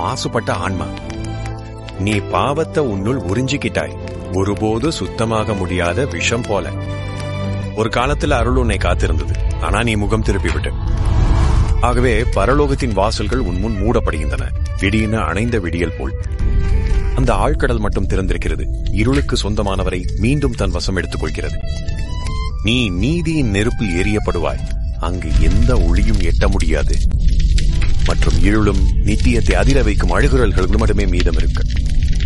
மாசுபட்ட ஆன்மா. நீ பாவத்தை உன்னுள் உறிஞ்சிக்கிட்டாய். ஒருபோது சுத்தமாக முடியாத விஷம் போல. ஒரு காலத்தில் அருள் உன்னை காத்திருந்தது, ஆனா நீ முகம் திருப்பிவிட்ட. ஆகவே பரலோகத்தின் வாசல்கள் உன் முன் மூடப்படுகின்றன, விடியின அணைந்த விடியல் போல். அந்த ஆழ்கடல் மட்டும் திறந்திருக்கிறது, இருளுக்கு சொந்தமானவரை மீண்டும் தன் வசம் எடுத்துக் கொள்கிறது. நீ நீதியின் நெருப்பில் எரியப்படுவாய், அங்கு எந்த ஒளியும் எட்ட முடியாது. மற்றும் இருளும் நித்தியத்தை அதிர வைக்கும் அழுகுரல்கள் மட்டுமே மீதம் இருக்கு.